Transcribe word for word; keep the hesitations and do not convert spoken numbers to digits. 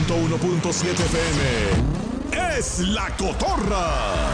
ciento uno punto siete F M es La Cotorra.